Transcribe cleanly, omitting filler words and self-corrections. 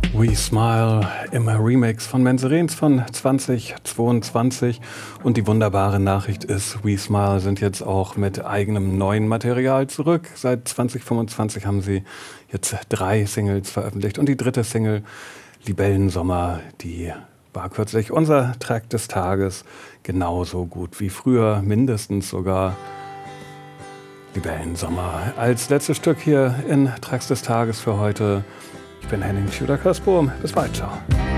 We Smile im Remix von Menserens von 2022. Und die wunderbare Nachricht ist, We Smile sind jetzt auch mit eigenem neuen Material zurück. Seit 2025 haben sie jetzt 3 Singles veröffentlicht. Und die dritte Single, Libellensommer, die war kürzlich unser Track des Tages. Genauso gut wie früher, mindestens sogar. Libellensommer als letztes Stück hier in Tracks des Tages für heute. Ich bin Henning Schüler-Kasper. Bis bald, ciao.